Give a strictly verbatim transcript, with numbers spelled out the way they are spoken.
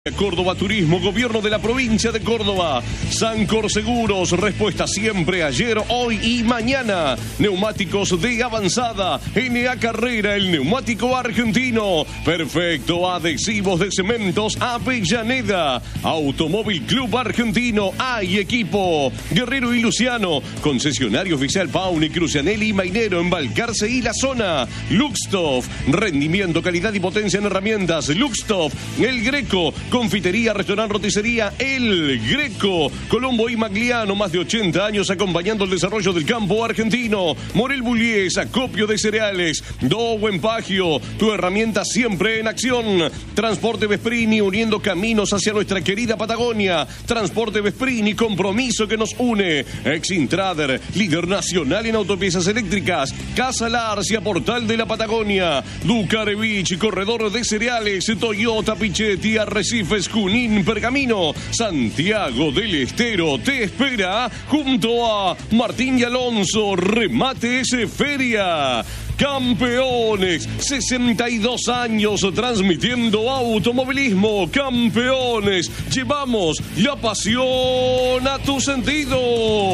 Córdoba Turismo, Gobierno de la Provincia de Córdoba. Sancor Seguros, respuesta siempre, ayer, hoy y mañana. Neumáticos de avanzada, N A Carrera, el neumático argentino. Perfecto, adhesivos de cementos, Avellaneda. Automóvil Club Argentino, hay equipo. Guerrero y Luciano, concesionario oficial Pauni, Crucianelli y Mainero en Balcarce y la zona. Luxtoff, rendimiento, calidad y potencia en herramientas. Luxtoff, El Greco. Confitería, restaurante, roticería El Greco. Colombo y Magliano, más de ochenta años acompañando el desarrollo del campo argentino. Morel Bullies, acopio de cereales. Do Empagio, tu herramienta siempre en acción. Transporte Vesprini, uniendo caminos hacia nuestra querida Patagonia. Transporte Vesprini, compromiso que nos une. Exintrader, líder nacional en autopiezas eléctricas. Casa Larcia, portal de la Patagonia. Ducarevich, corredor de cereales. Toyota Pichetti, Arrecife, Junín, Pergamino. Santiago del Estero te espera junto a Martín y Alonso. Remates Feria. Campeones, sesenta y dos años transmitiendo automovilismo. Campeones, llevamos la pasión a tu sentido.